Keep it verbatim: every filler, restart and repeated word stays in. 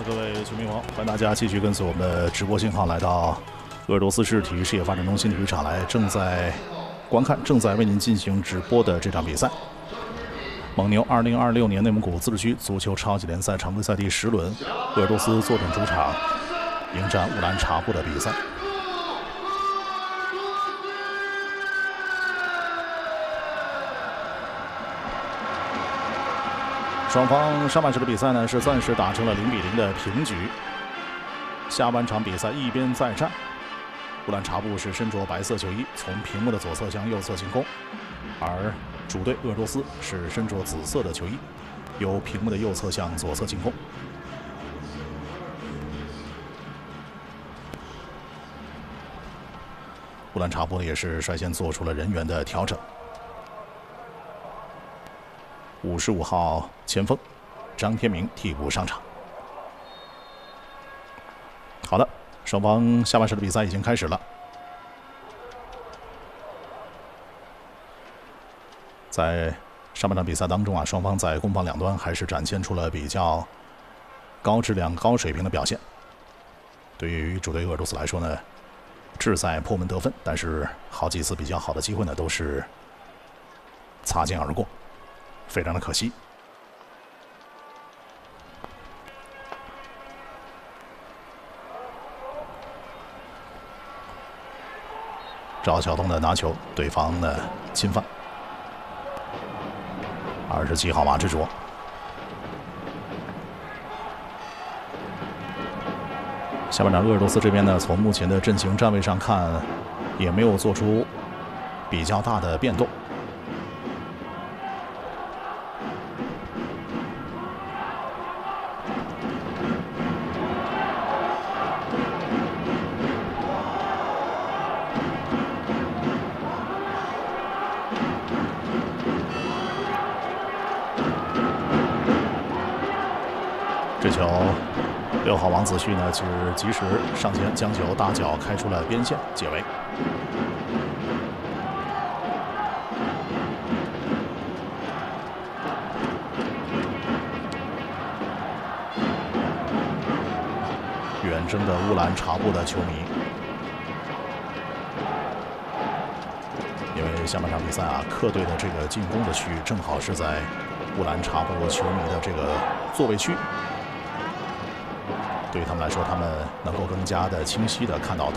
各位球迷朋友，欢迎大家继续跟随我们的直播信号来到鄂尔多斯市体育事业发展中心体育场来，正在观看、正在为您进行直播的这场比赛。蒙牛二零二六年内蒙古自治区足球超级联赛常规赛第十轮，鄂尔多斯坐镇主场迎战乌兰察布的比赛。双方上半时的比赛呢是暂时打成了零比零的平局。下半场比赛一边再战，乌兰察布是身着白色球衣，从屏幕的左侧向右侧进攻，而主队鄂尔多斯是身着紫色的球衣，由屏幕的右侧向左侧进攻。乌兰察布也是率先做出了人员的调整。五十五号前锋张天明替补上场。好的，双方下半时的比赛已经开始了。在上半场比赛当中啊，双方在攻防两端还是展现出了比较高质量、高水平的表现。对于主队鄂尔多斯来说呢，志在破门得分，但是好几次比较好的机会呢，都是擦肩而过。非常的可惜。赵晓东的拿球，对方的侵犯。二十七号马志卓。下半场鄂尔多斯这边呢，从目前的阵型站位上看，也没有做出比较大的变动。这球，六号王子旭呢，是及时上前将球大脚开出了边线解围。远征的乌兰察布的球迷，因为下半场比赛啊，客队的这个进攻的区域正好是在乌兰察布球迷的这个座位区。对于他们来说，他们能够更加的清晰的看到